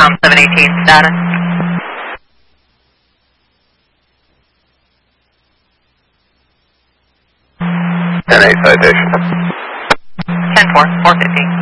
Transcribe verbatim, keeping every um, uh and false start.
Um, seven eighteen status. ten eight citation. ten four, four fifty.